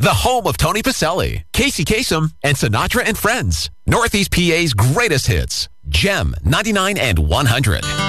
the home of Tony Pacelli, Casey Kasem, and Sinatra and Friends. Northeast PA's greatest hits. Gem 99 and 100.